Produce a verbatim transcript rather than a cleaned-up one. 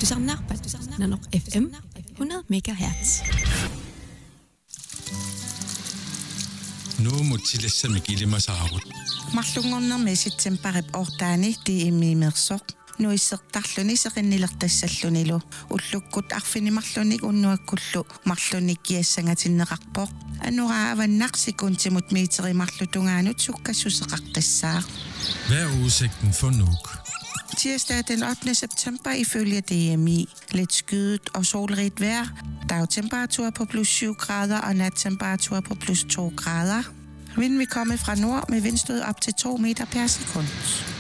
тусарнаарпат нанеқ эф эм hundrede megahertz. Nu mutilassami kilimasaagut. Марлунгорнэрми ситсемпарип ортаани тииммиимерсоқ нуиссертарлүни сеқиннилертассаллунилу уллуккут арфинимарлуник уннуаккуллу марлуник киассангатиннеқарпоқ анурааваннарсикунтимут миитеримарлутунгаанут суккассусеқартассаа. Hvad er udsigten for Nuuk? Tirsdag den ottende september ifølge D M I. Lidt skyet og solrigt vejr. Dagtemperatur på plus syv grader og nattemperatur på plus to grader. Vinden vil komme fra nord med vindstød op til to meter per sekund.